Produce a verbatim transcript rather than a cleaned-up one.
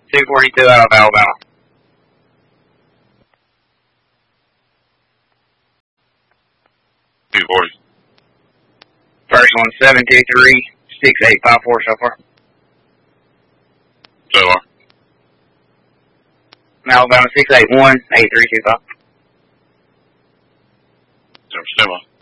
two forty-two out of Alabama. two forty. First one, seven two three, six eight five four so far. So far. Alabama, six eight one, eight three two five. So,